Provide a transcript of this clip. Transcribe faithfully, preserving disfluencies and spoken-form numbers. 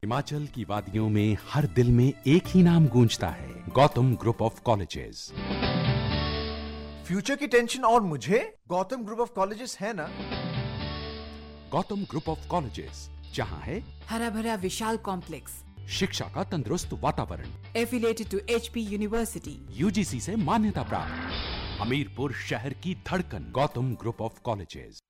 हिमाचल की वादियों में हर दिल में एक ही नाम गूंजता है, Gautam group of colleges. Future की टेंशन और मुझे गौतम ग्रुप ऑफ कॉलेजेस है ना। गौतम ग्रुप ऑफ कॉलेजेस, जहां है हरा भरा विशाल कॉम्प्लेक्स, शिक्षा का तंदुरुस्त वातावरण, affiliated to HP university, UGC से मान्यता प्राप्त, हमीरपुर शहर की धड़कन, गौतम ग्रुप ऑफ कॉलेजेस।